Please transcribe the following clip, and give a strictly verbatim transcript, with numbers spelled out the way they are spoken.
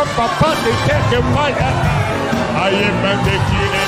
papa de take fire. I am the king.